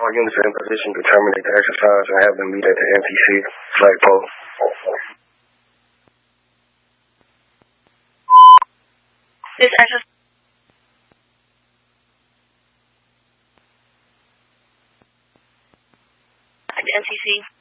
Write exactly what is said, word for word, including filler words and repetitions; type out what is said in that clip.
All units are in position to terminate the exercise and have them meet at the N T C flagpole. This exercise at the N T C.